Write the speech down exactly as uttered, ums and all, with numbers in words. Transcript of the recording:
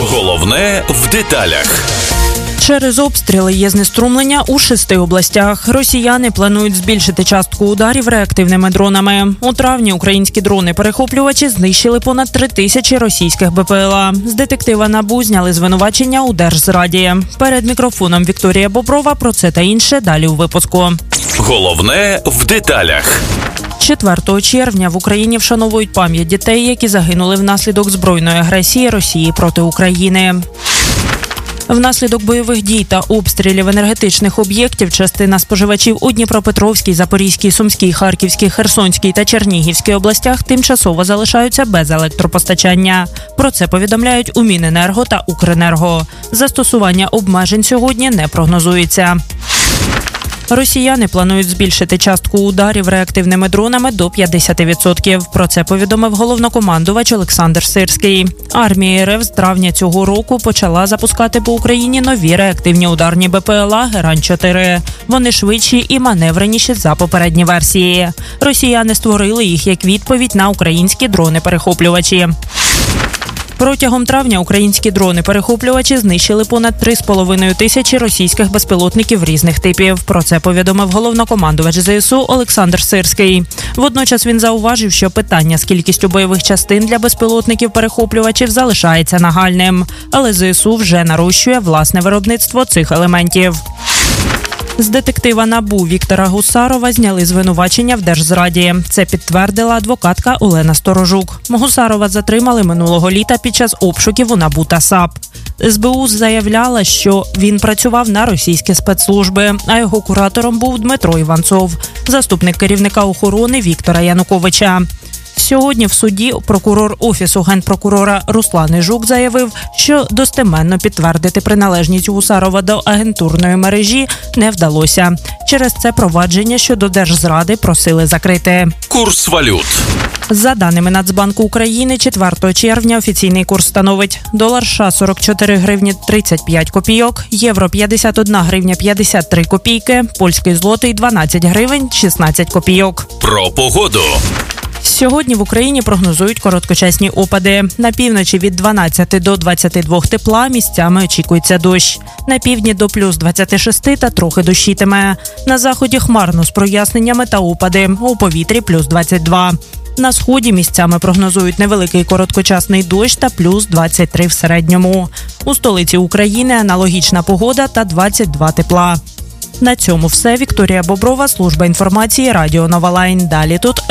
Головне в деталях. Через обстріли є знеструмлення у шести областях. Росіяни планують збільшити частку ударів реактивними дронами. У травні українські дрони-перехоплювачі знищили понад три тисячі російських Бе Пе Ел А. З детектива НАБУ зняли звинувачення у держзраді. Перед мікрофоном Вікторія Боброва. Про це та інше далі у випуску. Головне в деталях. четвертого червня в Україні вшановують пам'ять дітей, які загинули внаслідок збройної агресії Росії проти України. Внаслідок бойових дій та обстрілів енергетичних об'єктів частина споживачів у Дніпропетровській, Запорізькій, Сумській, Харківській, Херсонській та Чернігівській областях тимчасово залишаються без електропостачання. Про це повідомляють у Міненерго та Укренерго. Застосування обмежень сьогодні не прогнозується. Росіяни планують збільшити частку ударів реактивними дронами до п'ятдесят відсотків. Про це повідомив головнокомандувач Олександр Сирський. Армія РФ з травня цього року почала запускати по Україні нові реактивні ударні Бе Пе Ел А Герань чотири. Вони швидші і маневреніші за попередні версії. Росіяни створили їх як відповідь на українські дрони-перехоплювачі. Протягом травня українські дрони-перехоплювачі знищили понад три з половиною тисячі російських безпілотників різних типів. Про це повідомив головнокомандувач Зе Ес У Олександр Сирський. Водночас він зауважив, що питання з кількістю бойових частин для безпілотників-перехоплювачів залишається нагальним. Але Зе Ес У вже нарощує власне виробництво цих елементів. З детектива НАБУ Віктора Гусарова зняли звинувачення в держзраді. Це підтвердила адвокатка Олена Сторожук. Гусарова затримали минулого літа під час обшуків у НАБУ та САП. Ес Бе У заявляла, що він працював на російські спецслужби, а його куратором був Дмитро Іванцов, заступник керівника охорони Віктора Януковича. Сьогодні в суді прокурор Офісу генпрокурора Руслан Іжук заявив, що достеменно підтвердити приналежність Гусарова до агентурної мережі не вдалося. Через це провадження щодо держзради просили закрити. Курс валют. За даними Нацбанку України, четвертого червня офіційний курс становить долар США сорок чотири гривні тридцять п'ять копійок, євро п'ятдесят одна гривня п'ятдесят три копійки, польський злотий дванадцять гривень шістнадцять копійок. Про погоду. Сьогодні в Україні прогнозують короткочасні опади. На півночі від дванадцяти до двадцяти двох тепла, місцями очікується дощ. На півдні до плюс двадцяти шести та трохи дощитиме. На заході хмарно з проясненнями та опади. У повітрі плюс двадцять два. На сході місцями прогнозують невеликий короткочасний дощ та плюс двадцять три в середньому. У столиці України аналогічна погода та двадцять два тепла. На цьому все. Вікторія Боброва, служба інформації Радіо Нова Лайн. Далі тут